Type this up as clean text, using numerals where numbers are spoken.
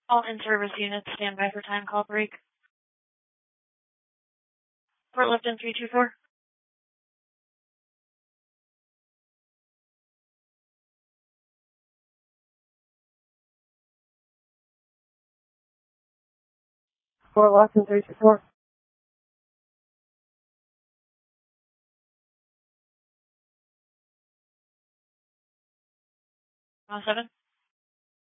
All in-service units, stand by for time call break. Fort Lupton 324. Fort Lupton 324. 107.